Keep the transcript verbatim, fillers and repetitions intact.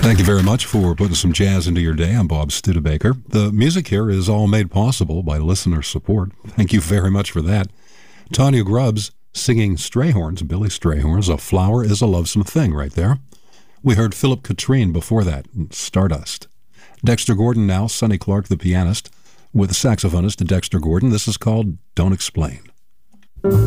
Thank you very much for putting some jazz into your day. I'm Bob Studebaker. The music here is all made possible by listener support. Thank you very much for that. Tanya Grubbs singing Strayhorns, Billy Strayhorns, A Flower is a Lovesome Thing right there. We heard Philip Katrine before that, Stardust. Dexter Gordon now, Sonny Clark, the pianist, with the saxophonist Dexter Gordon. This is called Don't Explain.